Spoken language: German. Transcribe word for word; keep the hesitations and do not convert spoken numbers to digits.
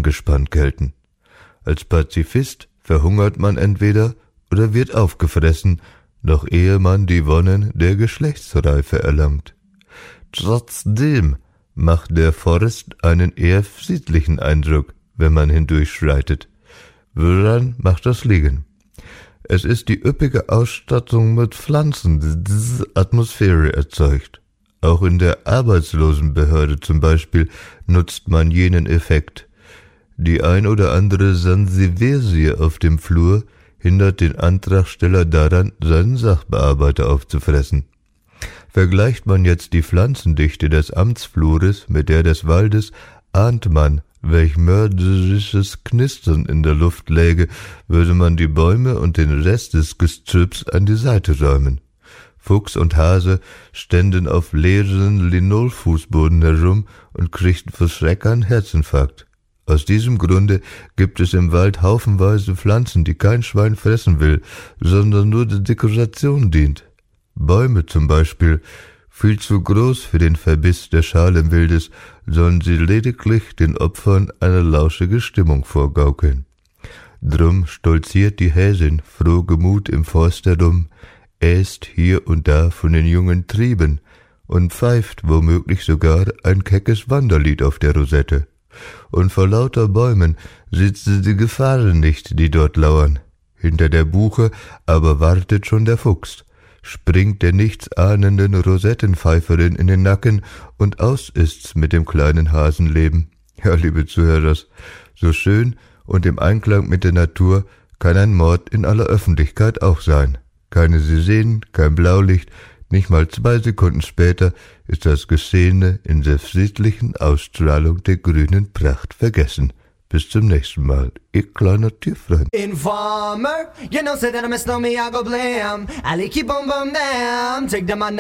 angespannt gelten. Als Pazifist verhungert man entweder oder wird aufgefressen, noch ehe man die Wonnen der Geschlechtsreife erlangt. Trotzdem macht der Forst einen eher friedlichen Eindruck, wenn man hindurchschreitet. Woran macht das liegen? Es ist die üppige Ausstattung mit Pflanzen, die diese Atmosphäre erzeugt. Auch in der Arbeitslosenbehörde zum Beispiel nutzt man jenen Effekt. Die ein oder andere Sansiversie auf dem Flur hindert den Antragsteller daran, seinen Sachbearbeiter aufzufressen. Vergleicht man jetzt die Pflanzendichte des Amtsflures mit der des Waldes, ahnt man, welch mörderisches Knistern in der Luft läge, würde man die Bäume und den Rest des Gestrüpps an die Seite räumen. Fuchs und Hase ständen auf leeren Linolfußboden herum und kriegten vor Schreck einen Herzinfarkt. Aus diesem Grunde gibt es im Wald haufenweise Pflanzen, die kein Schwein fressen will, sondern nur der Dekoration dient. Bäume zum Beispiel, viel zu groß für den Verbiss der Schalenwildes, sollen sie lediglich den Opfern eine lauschige Stimmung vorgaukeln. Drum stolziert die Häsin frohgemut im Forst herum, äst hier und da von den jungen Trieben und pfeift womöglich sogar ein keckes Wanderlied auf der Rosette. Und vor lauter Bäumen sieht sie die Gefahren nicht, die dort lauern. Hinter der Buche aber wartet schon der Fuchs, springt der nichtsahnenden Rosettenpfeiferin in den Nacken und aus ist's mit dem kleinen Hasenleben. Ja, liebe Zuhörer, so schön und im Einklang mit der Natur kann ein Mord in aller Öffentlichkeit auch sein. Keine Sirenen, kein Blaulicht, nicht mal zwei Sekunden später ist das Geschehene in der friedlichen Ausstrahlung der grünen Pracht vergessen. Bis zum nächsten Mal, ihr kleiner Tierfreund. Informer, you know, say that I miss no me, I go blam. I like you boom boom damn. Take them on